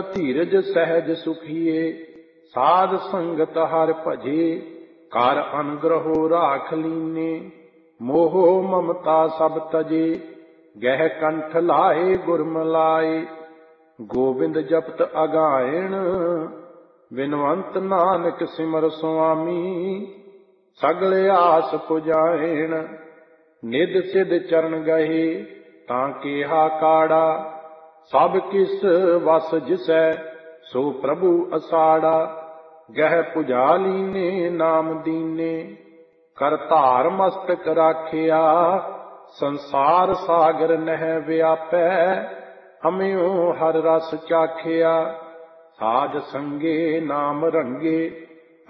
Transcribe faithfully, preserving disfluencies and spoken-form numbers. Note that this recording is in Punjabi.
ਧੀਰਜ ਸਹਿਜ ਸੁਖੀਏ। ਸਾਧ ਸੰਗਤ ਹਰਿ ਭਜੇ ਕਰ ਅਨਗ੍ਰਹੋ ਰਾਖ ਲੀਨੇ। ਮੋਹ ਮਮਤਾ ਸਭ ਤਜੇ ਗਹਿ ਕੰਠ ਲਾਏ ਗੁਰ ਮਿਲਾਏ। ਗੋਬਿੰਦ ਜਪਤ ਅਗਾਇਣ ਬਿਨਵੰਤ ਨਾਨਕ ਸਿਮਰ ਸੁਆਮੀ। ਸਗਲ ਆਸ ਪੁਜਾਇਣ ਨਿਧ ਸਿਧ ਚਰਨ ਗਏ ਤਾਂ ਕੇਹਾ ਕਾੜਾ। ਸਭ ਕਿਸ ਵਸ ਜਿਸੈ ਸੋ ਪ੍ਰਭੂ ਅਸਾੜਾ। ਗਹਿ ਪੁਜਾ ਲੀਨੇ ਨਾਮ ਦੀਨੇ ਕਰ ਧਾਰ ਮਸਤਕ ਰਾਖਿਆ। ਸੰਸਾਰ ਸਾਗਰ ਨਹਿ ਵਿਆਪੈ ਹਮਿਓ ਹਰ ਰਸ ਚਾਖਿਆ। ਸਾਜ ਸੰਗੇ ਨਾਮ ਰੰਗੇ